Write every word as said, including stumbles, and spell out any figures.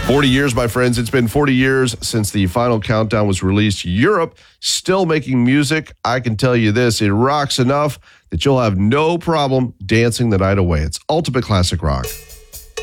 forty years, my friends. It's been forty years since the final countdown was released. Europe still making music. I can tell you this, it rocks enough that you'll have no problem dancing the night away. It's Ultimate Classic Rock.